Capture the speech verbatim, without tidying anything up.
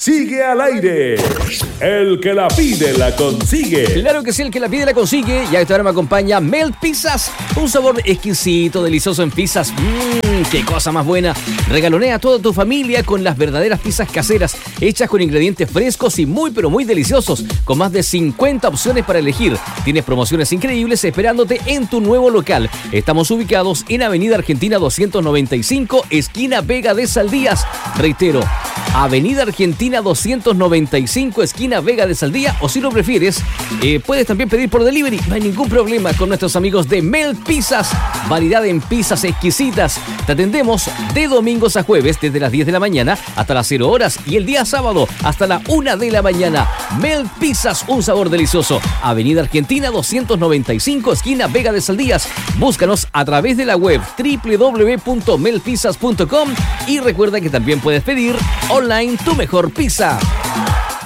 sigue al aire. El que la pide la consigue. Claro que sí, el que la pide la consigue. Y ahora me acompaña Melt Pizzas. Un sabor exquisito, delicioso en pizzas. Mmm, qué cosa más buena. Regalonea a toda tu familia con las verdaderas pizzas caseras, hechas con ingredientes frescos y muy pero muy deliciosos, con más de cincuenta opciones para elegir. Tienes promociones increíbles esperándote en tu nuevo local. Estamos ubicados en Avenida Argentina doscientos noventa y cinco, esquina Vega de Saldías. Reitero, Avenida Argentina doscientos noventa y cinco, esquina Vega de Saldía, o si lo prefieres, eh, puedes también pedir por delivery. No hay ningún problema con nuestros amigos de Melt Pizzas. Variedad en pizzas exquisitas. Te atendemos de domingos a jueves desde las diez de la mañana hasta las cero horas y el día sábado hasta la una de la mañana. Melt Pizzas, un sabor delicioso. Avenida Argentina doscientos noventa y cinco, esquina Vega de Saldías. Búscanos a través de la web doble u doble u doble u punto melt pizzas punto com y recuerda que también puedes pedir online tu mejor pizza.